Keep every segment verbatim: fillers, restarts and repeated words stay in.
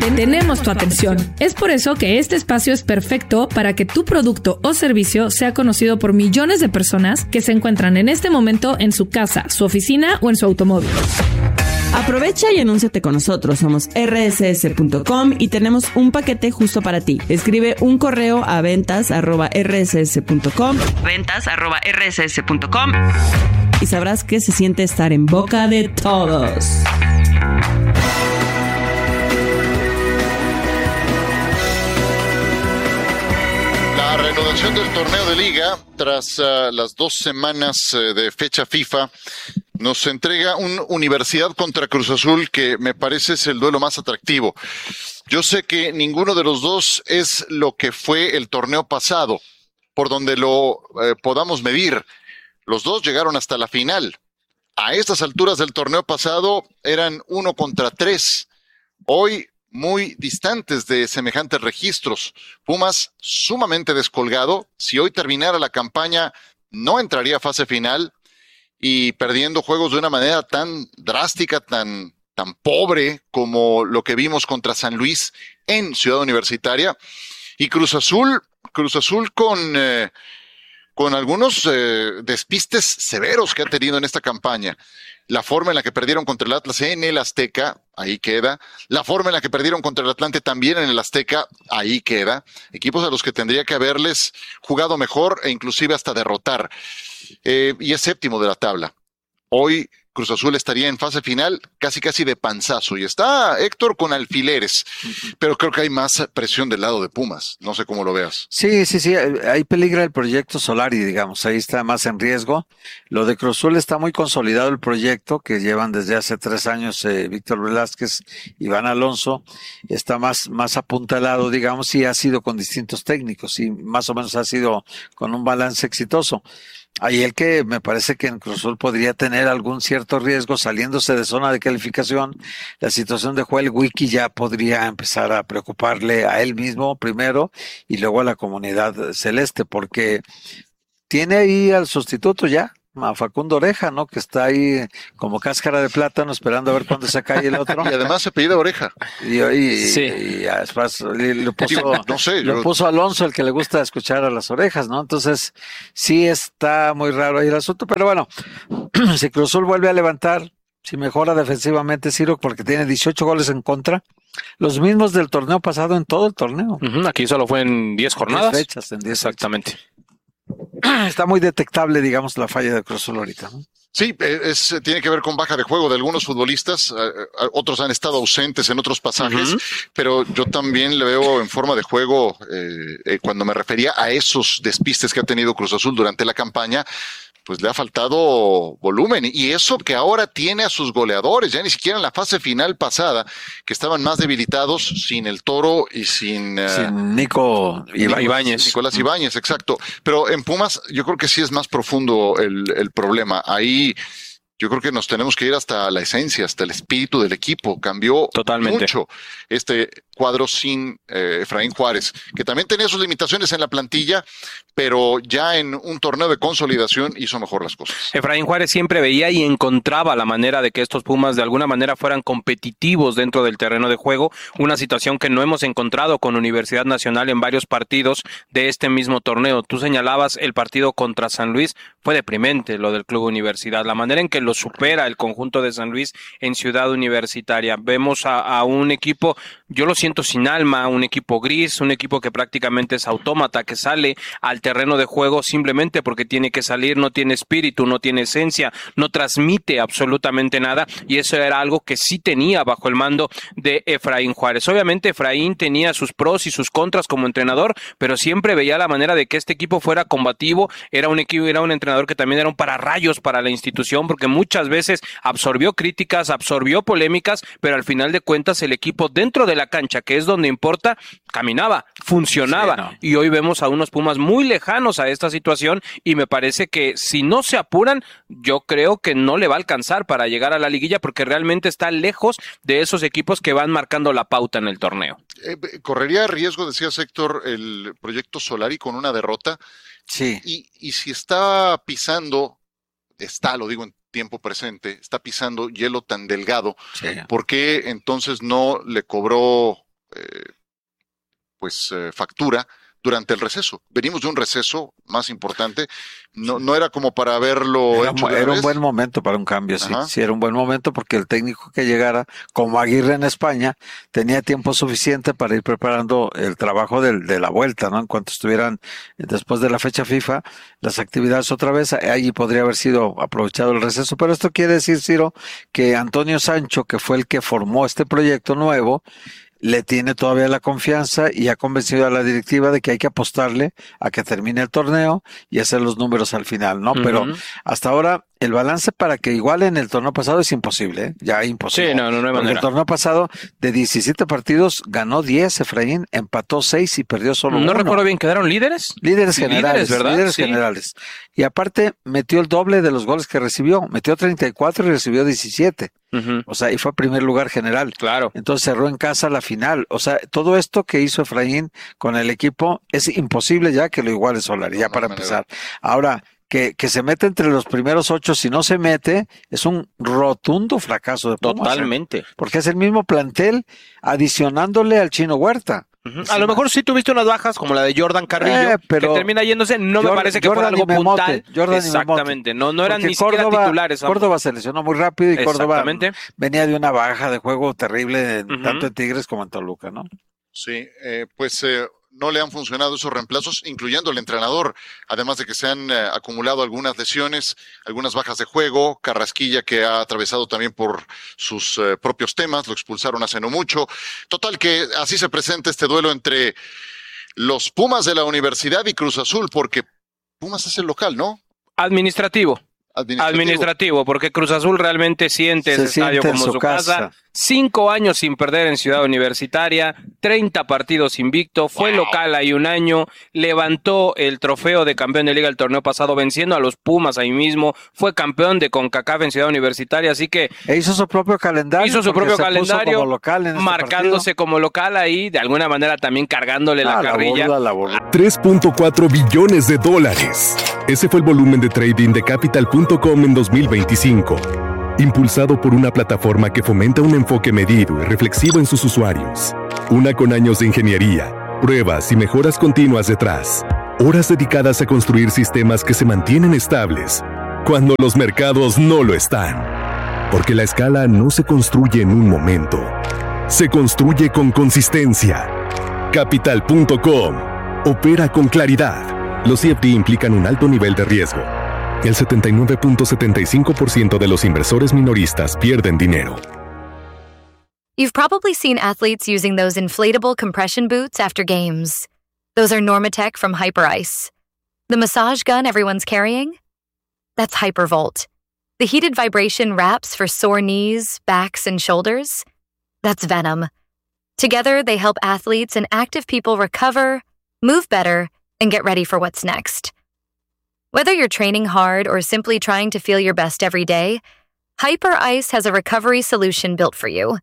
tenemos tu atención. Es por eso que este espacio es perfecto para que tu producto o servicio sea conocido por millones de personas que se encuentran en este momento en su casa, su oficina o en su automóvil. Aprovecha y anúnciate con nosotros. Somos erre ese ese punto com y tenemos un paquete justo para ti. Escribe un correo a ventas arroba erre ese ese punto com, ventas arroba erre ese ese punto com, y sabrás qué se siente estar en boca de todos. La reanudación del torneo de liga tras uh, las dos semanas uh, de fecha FIFA nos entrega un Universidad contra Cruz Azul que me parece es el duelo más atractivo. Yo sé que ninguno de los dos es lo que fue el torneo pasado, por donde lo eh, podamos medir. Los dos llegaron hasta la final. A estas alturas del torneo pasado eran uno contra tres. Hoy muy distantes de semejantes registros. Pumas sumamente descolgado. Si hoy terminara la campaña, no entraría a fase final y perdiendo juegos de una manera tan drástica, tan, tan pobre como lo que vimos contra San Luis en Ciudad Universitaria. Y Cruz Azul, Cruz Azul con, eh, con algunos eh, despistes severos que ha tenido en esta campaña. La forma en la que perdieron contra el Atlas en el Azteca, ahí queda. La forma en la que perdieron contra el Atlante también en el Azteca, ahí queda. Equipos a los que tendría que haberles jugado mejor e inclusive hasta derrotar. Eh, y es séptimo de la tabla. Hoy Cruz Azul estaría en fase final casi casi de panzazo. Y está Héctor con alfileres. Pero creo que hay más presión del lado de Pumas. No sé cómo lo veas. Sí, sí, sí. Ahí peligra el proyecto Solari, digamos. Ahí está más en riesgo. Lo de Cruz Azul está muy consolidado el proyecto que llevan desde hace tres años eh, Víctor Velázquez, Iván Alonso. Está más, más apuntalado, digamos, y ha sido con distintos técnicos. Y más o menos ha sido con un balance exitoso. Ahí el que me parece que en Cruz Azul podría tener algún cierto riesgo saliéndose de zona de calificación, la situación de Joel Wiki ya podría empezar a preocuparle a él mismo primero y luego a la comunidad celeste, porque tiene ahí al sustituto ya, a Facundo Oreja, ¿no? Que está ahí como cáscara de plátano esperando a ver cuándo se cae el otro. Y además se apellida Oreja. Y, y, sí. y después le puso, no sé, lo yo... puso Alonso, el que le gusta escuchar a las orejas, ¿no? Entonces, sí está muy raro ahí el asunto, pero bueno, si Cruz Azul vuelve a levantar, si mejora defensivamente Ciro, porque tiene dieciocho goles en contra, los mismos del torneo pasado en todo el torneo. Uh-huh, aquí solo fue en diez jornadas. diez fechas, en diez Exactamente. Fechas. Está muy detectable, digamos, la falla de Cruz Azul ahorita, ¿no? Sí, es, tiene que ver con baja de juego de algunos futbolistas, eh, otros han estado ausentes en otros pasajes, uh-huh. Pero yo también le veo en forma de juego, eh, eh, cuando me refería a esos despistes que ha tenido Cruz Azul durante la campaña, pues le ha faltado volumen, y eso que ahora tiene a sus goleadores, ya ni siquiera en la fase final pasada, que estaban más debilitados sin el Toro y sin... Uh, sin Nico Ibáñez. Nicolás Ibáñez, exacto. Pero en Pumas yo creo que sí es más profundo el, el problema. Ahí yo creo que nos tenemos que ir hasta la esencia, hasta el espíritu del equipo. Cambió Totalmente. mucho este cuadro sin eh, Efraín Juárez, que también tenía sus limitaciones en la plantilla, pero ya en un torneo de consolidación hizo mejor las cosas. Efraín Juárez siempre veía y encontraba la manera de que estos Pumas de alguna manera fueran competitivos dentro del terreno de juego, una situación que no hemos encontrado con Universidad Nacional en varios partidos de este mismo torneo. Tú señalabas el partido contra San Luis, fue deprimente lo del Club Universidad, la manera en que lo supera el conjunto de San Luis en Ciudad Universitaria. Vemos a, a un equipo, yo lo siento sin alma, un equipo gris, un equipo que prácticamente es autómata, que sale al terreno de juego simplemente porque tiene que salir, no tiene espíritu, no tiene esencia, no transmite absolutamente nada, y eso era algo que sí tenía bajo el mando de Efraín Juárez. Obviamente Efraín tenía sus pros y sus contras como entrenador, pero siempre veía la manera de que este equipo fuera combativo, era un equipo, era un entrenador que también era un pararrayos para la institución, porque muchas veces absorbió críticas, absorbió polémicas, pero al final de cuentas el equipo dentro de la cancha, que es donde importa, caminaba, funcionaba, sí, no. Y hoy vemos a unos Pumas muy lejanos a esta situación, y me parece que si no se apuran, yo creo que no le va a alcanzar para llegar a la liguilla, porque realmente está lejos de esos equipos que van marcando la pauta en el torneo. Eh, correría riesgo, decías Héctor, el proyecto Solari con una derrota. Sí. Y, y si está pisando, está, lo digo en tiempo presente, está pisando hielo tan delgado, sí. ¿Por qué entonces no le cobró eh, pues eh, factura durante el receso. Venimos de un receso más importante, no, no era como para verlo Era, hecho de era una un vez. buen momento para un cambio, sí. Ajá. Sí, era un buen momento porque el técnico que llegara, como Aguirre en España, tenía tiempo suficiente para ir preparando el trabajo del, de la vuelta, ¿no? En cuanto estuvieran después de la fecha FIFA, las actividades otra vez, allí podría haber sido aprovechado el receso. Pero esto quiere decir, Ciro, que Antonio Sancho, que fue el que formó este proyecto nuevo, le tiene todavía la confianza y ha convencido a la directiva de que hay que apostarle a que termine el torneo y hacer los números al final, ¿no? Uh-huh. Pero hasta ahora el balance para que igualen el torneo pasado es imposible, ¿eh? Ya imposible. Sí, no, no, no hay manera. El torneo pasado de diecisiete partidos ganó diez Efraín, empató seis y perdió solo no uno. No recuerdo bien, ¿quedaron líderes? Líderes generales, líderes, ¿verdad? Líderes sí. generales. Y aparte metió el doble de los goles que recibió, metió treinta y cuatro y recibió diecisiete. Uh-huh. O sea, y fue primer lugar general. Claro. Entonces cerró en casa la final. O sea, todo esto que hizo Efraín con el equipo es imposible ya que lo iguale Solari, ya no, para no, empezar. No. Ahora, que, que se mete entre los primeros ocho, si no se mete, es un rotundo fracaso de Pumas. Totalmente. ¿eh? Porque es el mismo plantel adicionándole al Chino Huerta. Uh-huh. A lo mejor sí tuviste unas bajas como la de Jordan Carrillo, eh, pero que termina yéndose, no Jordan, me parece que Jordan fuera algo puntal. Jordan Exactamente, no, no eran ni Córdoba, siquiera titulares. Vamos. Córdoba se lesionó muy rápido y Córdoba venía de una baja de juego terrible, uh-huh. tanto en Tigres como en Toluca, ¿no? Sí, eh, pues eh, no le han funcionado esos reemplazos, incluyendo el entrenador, además de que se han eh, acumulado algunas lesiones, algunas bajas de juego, Carrasquilla que ha atravesado también por sus eh, propios temas, lo expulsaron hace no mucho. Total que así se presenta este duelo entre los Pumas de la Universidad y Cruz Azul, porque Pumas es el local, ¿no? Administrativo. Administrativo. Administrativo, porque Cruz Azul realmente siente ese estadio como su, su casa. casa. Cinco años sin perder en Ciudad Universitaria, treinta partidos invicto, fue wow. local ahí un año, levantó el trofeo de campeón de liga el torneo pasado venciendo a los Pumas ahí mismo, fue campeón de CONCACAF en Ciudad Universitaria, así que... E hizo su propio calendario. Hizo su propio calendario, como local en este marcándose partido. como local ahí, de alguna manera también cargándole ah, la carrilla. La burla, la burla. tres punto cuatro billones de dólares. Ese fue el volumen de trading de Capital punto com en dos mil veinticinco. Impulsado por una plataforma que fomenta un enfoque medido y reflexivo en sus usuarios. Una con años de ingeniería, pruebas y mejoras continuas detrás. Horas dedicadas a construir sistemas que se mantienen estables cuando los mercados no lo están. Porque la escala no se construye en un momento. Se construye con consistencia. Capital punto com. Opera con claridad. Los C F D implican un alto nivel de riesgo. El setenta y nueve punto setenta y cinco por ciento de los inversores minoristas pierden dinero. You've probably seen athletes using those inflatable compression boots after games. Those are Normatec from Hyperice. The massage gun everyone's carrying? That's Hypervolt. The heated vibration wraps for sore knees, backs, and shoulders? That's Venom. Together, they help athletes and active people recover, move better, and get ready for what's next. Whether you're training hard or simply trying to feel your best every day, Hyperice has a recovery solution built for you.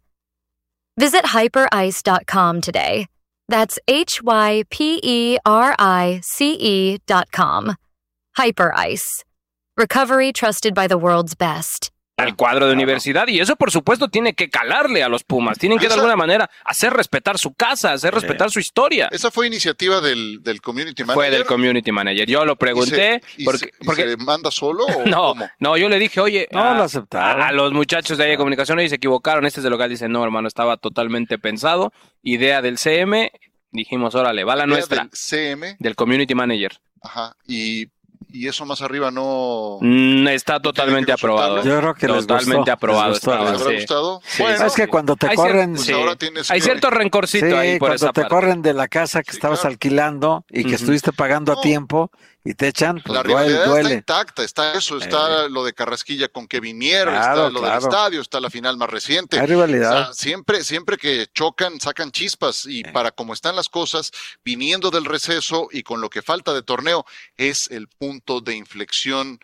Visit hyperice dot com today. That's H Y P E R I C E dot com. Hyperice. Recovery trusted by the world's best. Al cuadro de universidad, y eso por supuesto tiene que calarle a los Pumas, tienen que esa, de alguna manera hacer respetar su casa, hacer respetar eh, su historia. Esa fue iniciativa del, del community manager. Fue del community manager, yo lo pregunté. ¿Y se, y porque, se, y porque, se manda solo o no, cómo? No, yo le dije, oye, no, a, lo aceptaron. A, a los muchachos de ahí de comunicación, ellos se equivocaron, este es del local, dice, no hermano, estaba totalmente pensado, idea del C M, dijimos, órale, va la idea nuestra. Del C M. Del community manager. Ajá, y... Y eso más arriba no... Mm, está totalmente aprobado. Yo creo que totalmente les gustó, aprobado. Les gustó, estaba, ¿Les habrá sí. gustado? Sí, bueno, sí. Es que cuando te hay corren... Cier- pues sí. ahora tienes Hay que... cierto rencorcito sí, ahí por cuando esa te parte. corren de la casa que sí, estabas claro. alquilando y que uh-huh. estuviste pagando no. a tiempo y te echan, pues La duele, rivalidad duele. está intacta, está eso, está eh. lo de Carrasquilla con Kevin Mier, claro, está lo claro. del estadio, está la final más reciente. Hay rivalidad. O sea, siempre, siempre que chocan, sacan chispas y eh. para como están las cosas, viniendo del receso y con lo que falta de torneo, es el punto de inflexión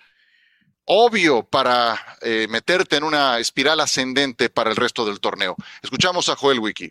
obvio para eh, meterte en una espiral ascendente para el resto del torneo. Escuchamos a Joel Wiki.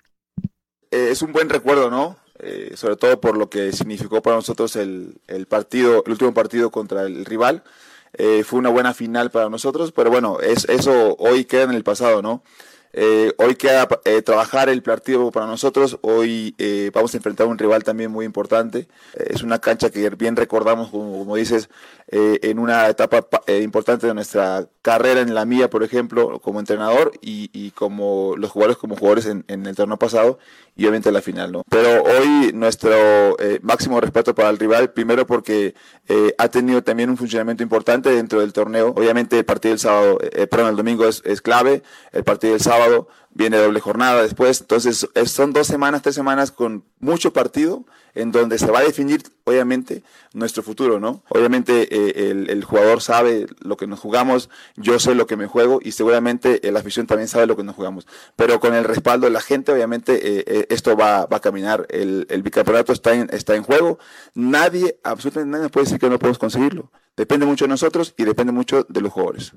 Eh, es un buen recuerdo, ¿no? Eh, sobre todo por lo que significó para nosotros el, el partido, el último partido contra el rival. Eh, fue una buena final para nosotros, pero bueno, es, eso hoy queda en el pasado, ¿no? Eh, hoy queda eh, trabajar el partido para nosotros. Hoy eh, vamos a enfrentar a un rival también muy importante. Eh, es una cancha que bien recordamos, como, como dices, eh, en una etapa eh, importante de nuestra carrera, en la mía, por ejemplo, como entrenador y, y como los jugadores como jugadores en, en el torneo pasado y obviamente la final, ¿no? Pero hoy nuestro eh, máximo respeto para el rival, primero porque eh, ha tenido también un funcionamiento importante dentro del torneo. Obviamente el partido del sábado, eh, perdón, el domingo es, es clave, el partido del sábado viene doble jornada después, entonces es, son dos semanas, tres semanas con mucho partido en donde se va a definir obviamente nuestro futuro, ¿no? Obviamente eh, el, el jugador sabe lo que nos jugamos, yo sé lo que me juego y seguramente eh, la afición también sabe lo que nos jugamos, pero con el respaldo de la gente obviamente eh, eh, esto va, va a caminar, el, el bicampeonato está en, está en juego, nadie, absolutamente nadie nos puede decir que no podemos conseguirlo, depende mucho de nosotros y depende mucho de los jugadores.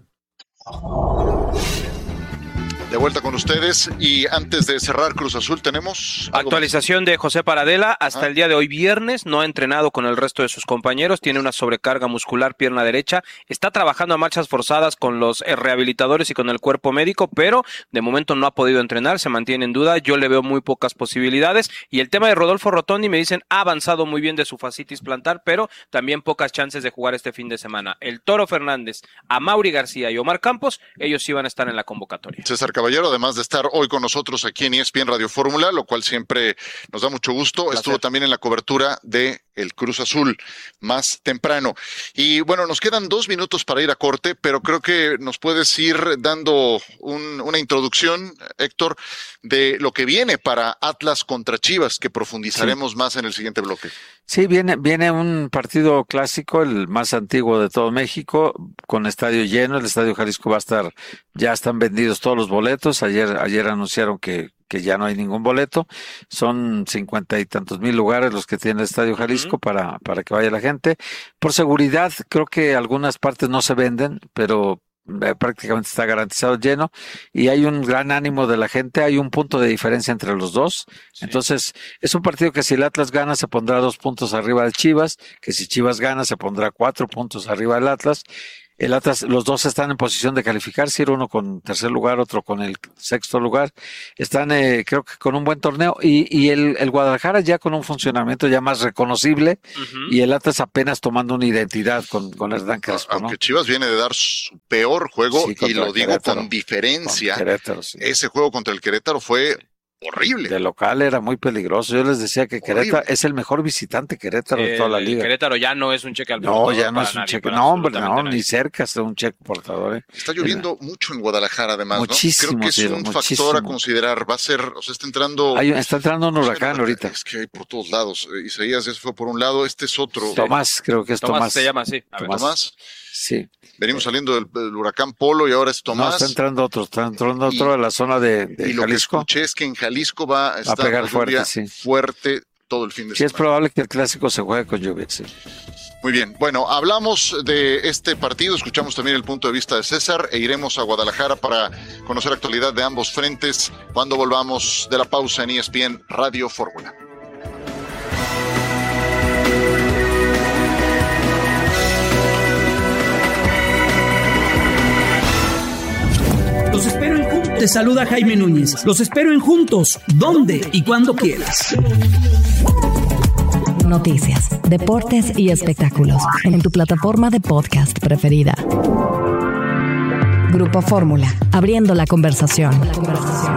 De vuelta con ustedes y antes de cerrar Cruz Azul tenemos actualización de José Paradela. Hasta ah. el día de hoy viernes no ha entrenado con el resto de sus compañeros, tiene una sobrecarga muscular pierna derecha, está trabajando a marchas forzadas con los rehabilitadores y con el cuerpo médico, pero de momento no ha podido entrenar, se mantiene en duda. Yo le veo muy pocas posibilidades. Y el tema de Rodolfo Rotondi, me dicen ha avanzado muy bien de su fascitis plantar, pero también pocas chances de jugar este fin de semana. El Toro Fernández, Amaury García y Omar Campos, ellos sí van a estar en la convocatoria. César Caballero, además de estar hoy con nosotros aquí en E S P N Radio Fórmula, lo cual siempre nos da mucho gusto. Placer. Estuvo también en la cobertura de el Cruz Azul más temprano. Y bueno, nos quedan dos minutos para ir a corte, pero creo que nos puedes ir dando un, una introducción, Héctor, de lo que viene para Atlas contra Chivas, que profundizaremos sí. más en el siguiente bloque. Sí, viene, viene un partido clásico, el más antiguo de todo México, con estadio lleno. El Estadio Jalisco va a estar, ya están vendidos todos los boletos. Ayer, ayer anunciaron que, que ya no hay ningún boleto. Son cincuenta y tantos mil lugares los que tiene el Estadio Jalisco uh-huh. para, para que vaya la gente. Por seguridad, creo que algunas partes no se venden, pero prácticamente está garantizado lleno y hay un gran ánimo de la gente, hay un punto de diferencia entre los dos, sí. Entonces es un partido que si el Atlas gana se pondrá dos puntos arriba del Chivas, que si Chivas gana se pondrá cuatro puntos arriba del Atlas. El Atlas, los dos están en posición de calificarse, uno con tercer lugar, otro con el sexto lugar. Están, eh, creo que con un buen torneo y, y el, el Guadalajara ya con un funcionamiento ya más reconocible uh-huh. y el Atlas apenas tomando una identidad con, con Hernán Crespo, ¿no? Aunque Chivas viene de dar su peor juego sí, y lo digo Querétaro, con diferencia. Con Querétaro, sí. Ese juego contra el Querétaro fue horrible. De local era muy peligroso. Yo les decía que horrible. Querétaro es el mejor visitante Querétaro eh, de toda la liga. Querétaro ya no es un cheque al portador. No, ya no es un cheque. No, hombre, no, ni cerca de un cheque portador. Eh. Está lloviendo Era. mucho en Guadalajara, además, muchísimo, ¿no? Creo que es sí, un muchísimo. factor a considerar. Va a ser, o sea, está entrando. Hay, está entrando un huracán ahorita. Es que hay por todos lados. Isaías, eso fue por un lado, este es otro. Tomás, creo que es Tomás. Tomás se llama así. A ver, Tomás. Tomás. Sí. Venimos saliendo del, del huracán Polo y ahora es Tomás. No, está entrando otro, está entrando otro de la zona de, de y lo Jalisco. Que escuché es que en Jalisco va a estar a pegar fuerte, sí. fuerte todo el fin de sí, semana. Sí, es probable que el clásico se juegue con lluvia, sí. Muy bien, bueno, hablamos de este partido, escuchamos también el punto de vista de César e iremos a Guadalajara para conocer la actualidad de ambos frentes cuando volvamos de la pausa en E S P N Radio Fórmula. Los espero en Juntos. Te saluda Jaime Núñez. Los espero en Juntos, donde y cuando quieras. Noticias, deportes y espectáculos en tu plataforma de podcast preferida. Grupo Fórmula, abriendo la conversación.